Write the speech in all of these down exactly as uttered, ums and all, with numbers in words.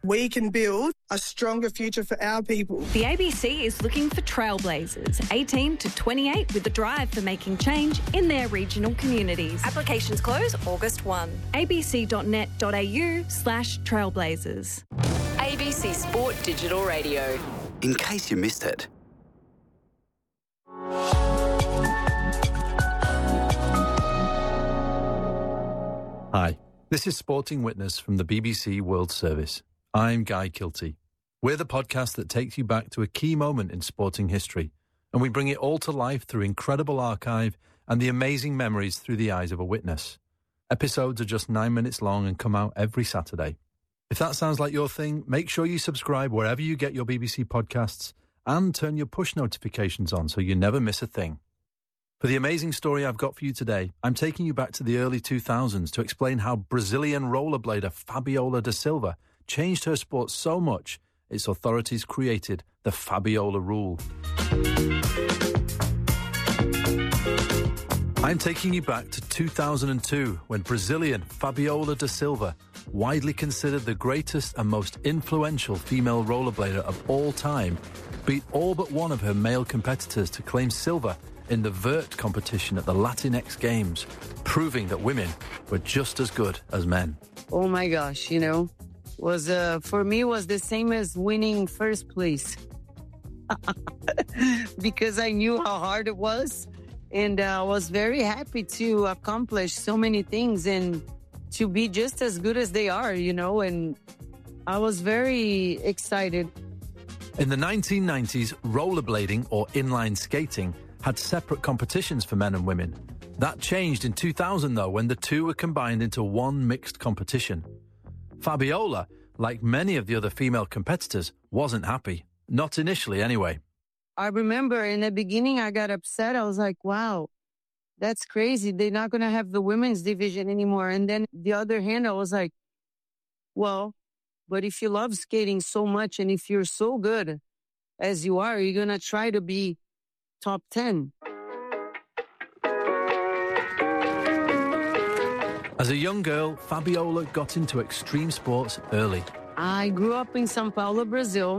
We can build a stronger future for our people. The A B C is looking for trailblazers, eighteen to twenty-eight, with a drive for making change in their regional communities. Applications close August first. abc.net.au slash trailblazers. A B C Sport Digital Radio. In case you missed it. Hi, this is Sporting Witness from the B B C World Service. I'm Guy Kilty. We're the podcast that takes you back to a key moment in sporting history, and we bring it all to life through incredible archive and the amazing memories through the eyes of a witness. Episodes are just nine minutes long and come out every Saturday. If that sounds like your thing, make sure you subscribe wherever you get your B B C podcasts and turn your push notifications on so you never miss a thing. For the amazing story I've got for you today, I'm taking you back to the early two thousands to explain how Brazilian rollerblader Fabiola da Silva changed her sport so much its authorities created the Fabiola rule. I'm taking you back to two thousand two when Brazilian Fabiola da Silva, widely considered the greatest and most influential female rollerblader of all time, beat all but one of her male competitors to claim silver in the vert competition at the Latinx Games, proving that women were just as good as men. Oh my gosh, you know, was uh, for me was the same as winning first place. Because I knew how hard it was, and I uh, was very happy to accomplish so many things and to be just as good as they are, you know, and I was very excited. In the nineteen nineties, rollerblading or inline skating had separate competitions for men and women. That changed in two thousand, though, when the two were combined into one mixed competition. Fabiola, like many of the other female competitors, wasn't happy. Not initially, anyway. I remember in the beginning, I got upset. I was like, wow, that's crazy. They're not going to have the women's division anymore. And then the other hand, I was like, well, but if you love skating so much and if you're so good as you are, you're going to try to be top ten. As a young girl, Fabiola got into extreme sports early. I grew up in São Paulo, Brazil.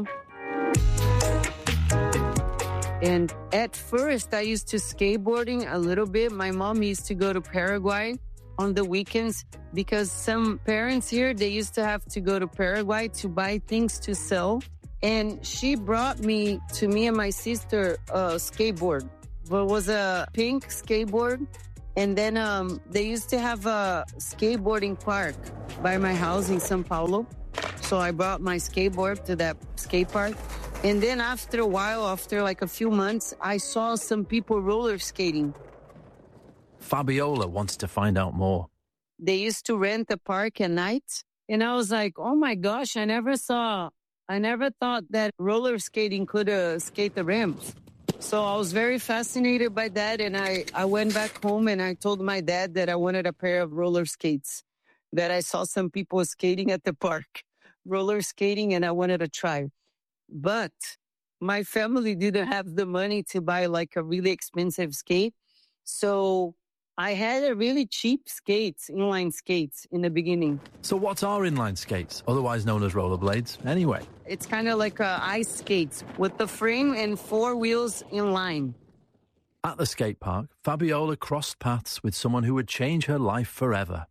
And at first, I used to skateboarding a little bit. My mom used to go to Paraguay on the weekends because some parents here, they used to have to go to Paraguay to buy things to sell. And she brought me, to me and my sister, a skateboard. It was a pink skateboard. And then um, they used to have a skateboarding park by my house in São Paulo. So I brought my skateboard to that skate park. And then after a while, after like a few months, I saw some people roller skating. Fabiola wanted to find out more. They used to rent a park at night. And I was like, oh my gosh, I never saw... I never thought that roller skating could uh, skate the ramps. So I was very fascinated by that. And I, I went back home and I told my dad that I wanted a pair of roller skates, that I saw some people skating at the park, roller skating, and I wanted to try. But my family didn't have the money to buy like a really expensive skate. So I had a really cheap skates, inline skates in the beginning. So what are inline skates, otherwise known as rollerblades, anyway? It's kind of like uh, ice skates with the frame and four wheels in line. At the skate park, Fabiola crossed paths with someone who would change her life forever.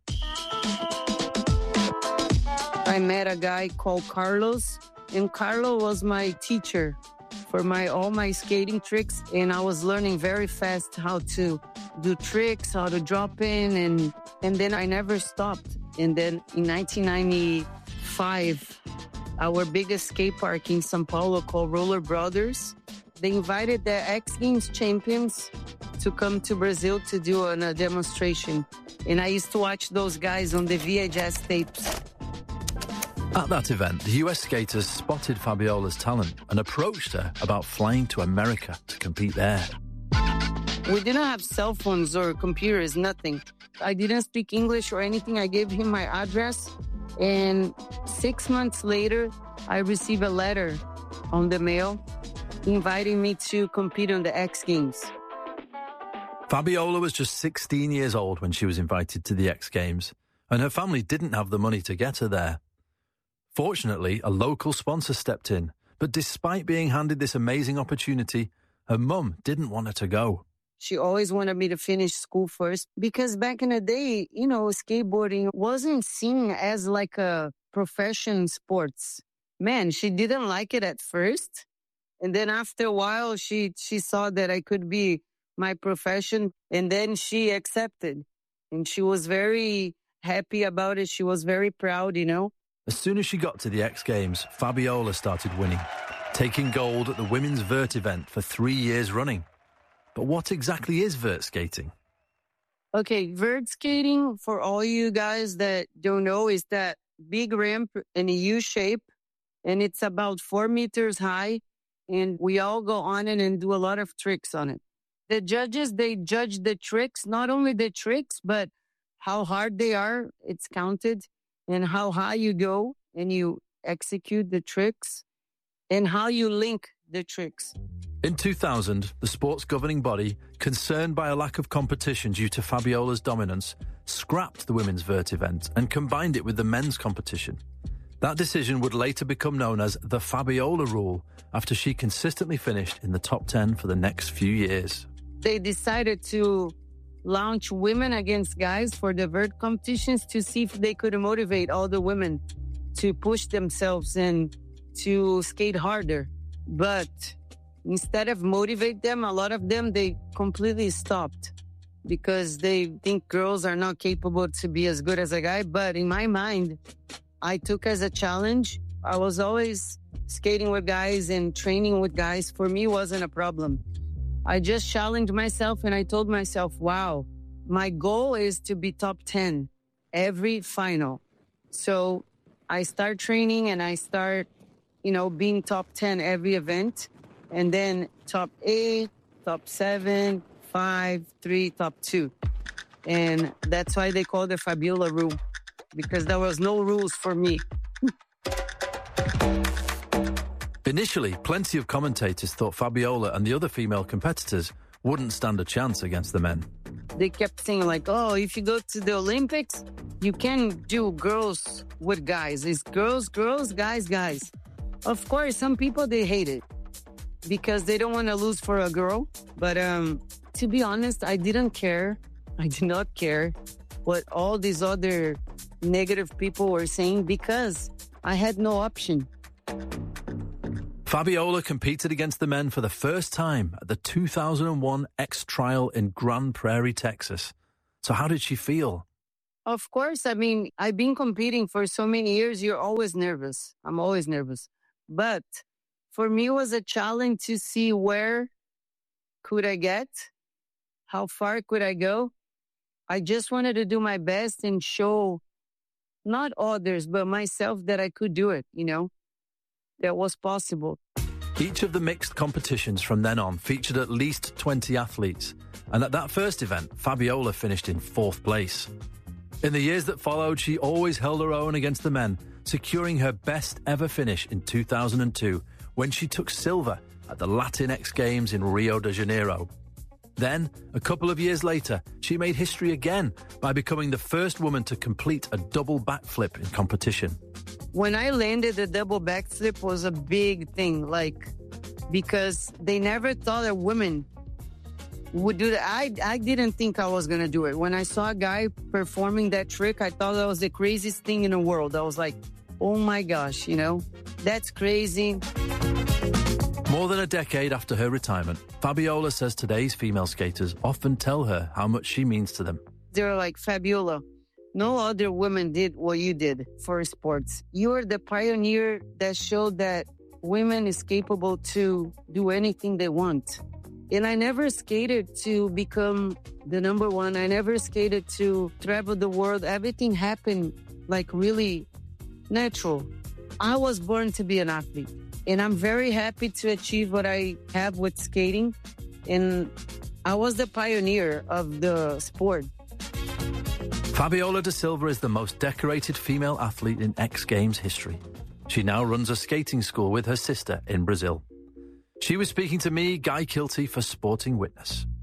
I met a guy called Carlos, and Carlos was my teacher for my all my skating tricks, and I was learning very fast how to do tricks, how to drop in, and and then I never stopped. And then in nineteen ninety-five, our biggest skate park in São Paulo called Roller Brothers, they invited the X Games champions to come to Brazil to do a, a demonstration. And I used to watch those guys on the V H S tapes. At that event, the U S skaters spotted Fabiola's talent and approached her about flying to America to compete there. We didn't have cell phones or computers, nothing. I didn't speak English or anything. I gave him my address. And six months later, I received a letter on the mail inviting me to compete on the X Games. Fabiola was just sixteen years old when she was invited to the X Games, and her family didn't have the money to get her there. Fortunately, a local sponsor stepped in, but despite being handed this amazing opportunity, her mum didn't want her to go. She always wanted me to finish school first because back in the day, you know, skateboarding wasn't seen as like a profession sports. Man, she didn't like it at first. And then after a while, she, she saw that I could be my profession. And then she accepted. And she was very happy about it. She was very proud, you know. As soon as she got to the X Games, Fabiola started winning, taking gold at the women's vert event for three years running. But what exactly is vert skating? Okay, vert skating, for all you guys that don't know, is that big ramp in a U shape, and it's about four meters high, and we all go on it and do a lot of tricks on it. The judges, they judge the tricks, not only the tricks, but how hard they are, it's counted, and how high you go and you execute the tricks, and how you link the tricks. In two thousand, the sport's governing body, concerned by a lack of competition due to Fabiola's dominance, scrapped the women's vert event and combined it with the men's competition. That decision would later become known as the Fabiola rule after she consistently finished in the top ten for the next few years. They decided to launch women against guys for the vert competitions to see if they could motivate all the women to push themselves and to skate harder. But instead of motivate them, a lot of them, they completely stopped because they think girls are not capable to be as good as a guy. But in my mind, I took as a challenge. I was always skating with guys and training with guys. For me, wasn't a problem. I just challenged myself and I told myself, wow, my goal is to be top ten every final. So I start training and I start, you know, being top ten every event. And then top eight, top seven, five, three, top two. And that's why they call the Fabiola rule, because there was no rules for me. Initially, plenty of commentators thought Fabiola and the other female competitors wouldn't stand a chance against the men. They kept saying like, oh, if you go to the Olympics, you can do girls with guys. It's girls, girls, guys, guys. Of course, some people, they hate it because they don't want to lose for a girl. But um, to be honest, I didn't care. I did not care what all these other negative people were saying because I had no option. Fabiola competed against the men for the first time at the two thousand one X Trial in Grand Prairie, Texas. So how did she feel? Of course, I mean, I've been competing for so many years. You're always nervous. I'm always nervous. But for me, it was a challenge to see where could I get, how far could I go. I just wanted to do my best and show not others, but myself that I could do it, you know, that was possible. Each of the mixed competitions from then on featured at least twenty athletes. And at that first event, Fabiola finished in fourth place. In the years that followed, she always held her own against the men, securing her best ever finish in two thousand two when she took silver at the Latin X Games in Rio de Janeiro. Then, a couple of years later, she made history again by becoming the first woman to complete a double backflip in competition. When I landed, the double backflip was a big thing, like, because they never thought a woman would do that. I, I didn't think I was going to do it. When I saw a guy performing that trick, I thought that was the craziest thing in the world. I was like, oh my gosh, you know, that's crazy. More than a decade after her retirement, Fabiola says today's female skaters often tell her how much she means to them. They're like, Fabiola, no other woman did what you did for sports. You are the pioneer that showed that women is capable to do anything they want. And I never skated to become the number one. I never skated to travel the world. Everything happened like really natural. I was born to be an athlete. And I'm very happy to achieve what I have with skating. And I was the pioneer of the sport. Fabiola da Silva is the most decorated female athlete in X Games history. She now runs a skating school with her sister in Brazil. She was speaking to me, Guy Kilty, for Sporting Witness.